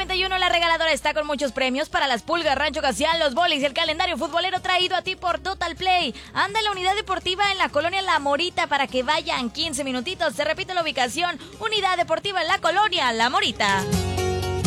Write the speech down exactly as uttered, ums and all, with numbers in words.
noventa y uno, la regaladora está con muchos premios para las pulgas, Rancho Casial, los bolis y el calendario futbolero traído a ti por Total Play. Anda en la unidad deportiva en la colonia La Morita para que vayan quince minutitos. Se repite la ubicación, unidad deportiva en la colonia La Morita.